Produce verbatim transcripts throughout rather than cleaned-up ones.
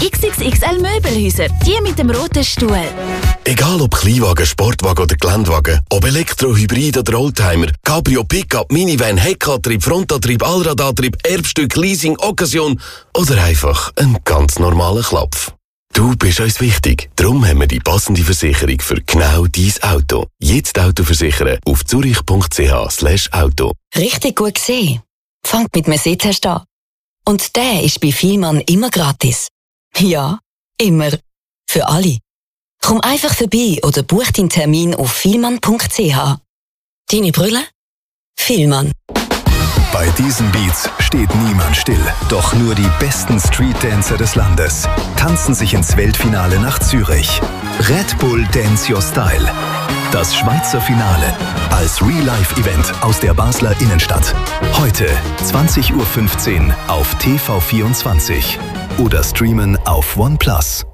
X X X L Möbelhäuser, die mit dem roten Stuhl. Egal ob Kleinwagen, Sportwagen oder Geländewagen, ob Elektro, Hybrid oder Oldtimer, Cabrio, Pickup, Minivan, Heckantrieb, Frontantrieb, Allradantrieb, Erbstück, Leasing, Occasion oder einfach ein ganz normaler Klapf. Du bist uns wichtig, darum haben wir die passende Versicherung für genau dein Auto. Jetzt Auto versichern auf zurich.ch slash Auto. Richtig gut gesehen. Fangt mit einem Sitztest an. Und der ist bei Vielmann immer gratis. Ja, immer. Für alle. Komm einfach vorbei oder buch deinen Termin auf vielmann punkt c h. Deine Brille? Vielmann. Bei diesen Beats steht niemand still. Doch nur die besten Streetdancer des Landes tanzen sich ins Weltfinale nach Zürich. Red Bull Dance Your Style. Das Schweizer Finale als Real-Life-Event aus der Basler Innenstadt. Heute zwanzig Uhr fünfzehn auf T V vierundzwanzig oder streamen auf OnePlus.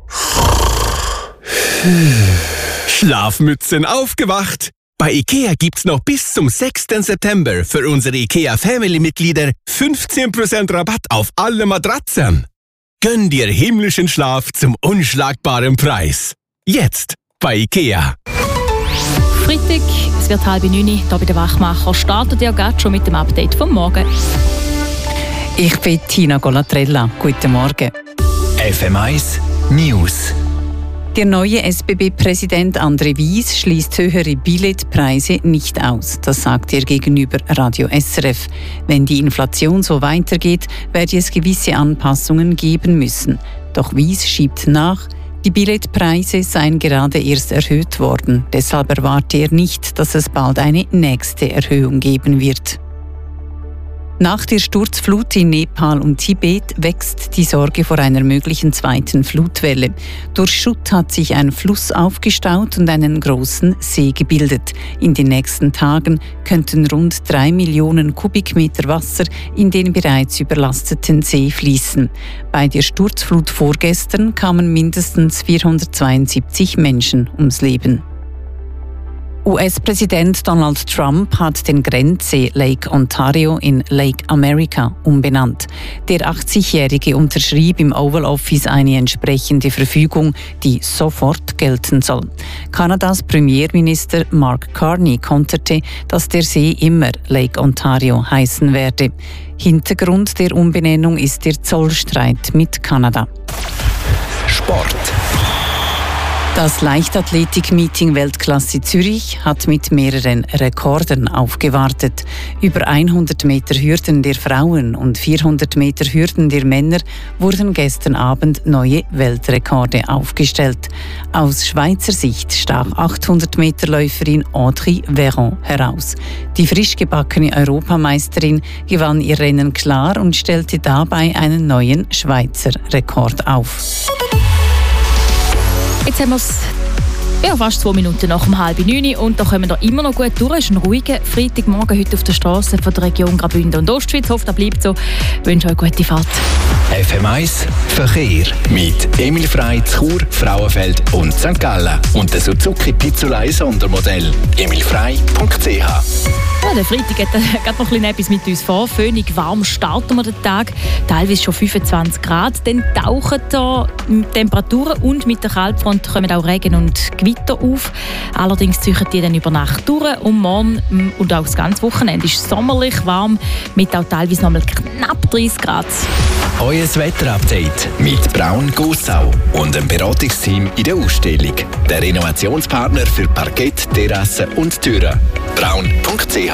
Schlafmützen aufgewacht! Bei IKEA gibt's noch bis zum sechsten September für unsere IKEA Family-Mitglieder fünfzehn Prozent Rabatt auf alle Matratzen. Gönn dir himmlischen Schlaf zum unschlagbaren Preis. Jetzt bei IKEA. Freitag, es wird halb neun, hier bei den Wachmacher. Startet ja gerade schon mit dem Update vom Morgen. Ich bin Tina Golatrella. Guten Morgen. F M eins News. Der neue S B B-Präsident André Wyss schließt höhere Billetpreise nicht aus. Das sagt er gegenüber Radio S R F. Wenn die Inflation so weitergeht, werde es gewisse Anpassungen geben müssen. Doch Wyss schiebt nach, die Billetpreise seien gerade erst erhöht worden. Deshalb erwarte er nicht, dass es bald eine nächste Erhöhung geben wird. Nach der Sturzflut in Nepal und Tibet wächst die Sorge vor einer möglichen zweiten Flutwelle. Durch Schutt hat sich ein Fluss aufgestaut und einen großen See gebildet. In den nächsten Tagen könnten rund drei Millionen Kubikmeter Wasser in den bereits überlasteten See fließen. Bei der Sturzflut vorgestern kamen mindestens vierhundertzweiundsiebzig Menschen ums Leben. U S-Präsident Donald Trump hat den Grenzsee Lake Ontario in Lake America umbenannt. Der achtzigjährige unterschrieb im Oval Office eine entsprechende Verfügung, die sofort gelten soll. Kanadas Premierminister Mark Carney konterte, dass der See immer Lake Ontario heißen werde. Hintergrund der Umbenennung ist der Zollstreit mit Kanada. Sport. Das Leichtathletik-Meeting Weltklasse Zürich hat mit mehreren Rekorden aufgewartet. Über hundert Meter Hürden der Frauen und vierhundert Meter Hürden der Männer wurden gestern Abend neue Weltrekorde aufgestellt. Aus Schweizer Sicht stach achthundert Meter Läuferin Audrey Veron heraus. Die frisch gebackene Europameisterin gewann ihr Rennen klar und stellte dabei einen neuen Schweizer Rekord auf. Jetzt haben wir es ja, fast zwei Minuten nach um halb neun und da kommen wir immer noch gut durch. Es ist ein ruhiger Freitagmorgen heute auf der Straße von der Region Graubünden und Ostschweiz. Ich hoffe, das bleibt so. Ich wünsche euch eine gute Fahrt. F M eins Verkehr mit Emil Frey, Chur, Frauenfeld und Sankt Gallen und der Suzuki Pizzolei Sondermodell. emilfrey punkt c h. Ja, der Freitag hat äh, gerade noch etwas mit uns vor. Föhnig warm starten wir den Tag, teilweise schon fünfundzwanzig Grad. Dann tauchen da Temperaturen und mit der Kaltfront kommen auch Regen und Gewitter auf. Allerdings ziehen die dann über Nacht durch und morgen und auch das ganze Wochenende ist sommerlich warm mit auch teilweise noch mal knapp dreißig Grad. Euer Wetterupdate mit Braun Gossau und einem Beratungsteam in der Ausstellung. Der Renovationspartner für Parkett, Terrassen und Türen. braun punkt c h